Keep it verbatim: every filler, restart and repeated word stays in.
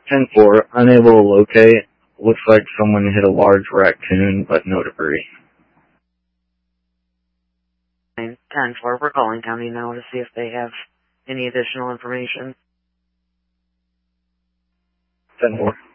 ten four, unable to locate. Looks like someone hit a large raccoon, but no debris. ten four, we're calling County now to see if they have any additional information. ten four.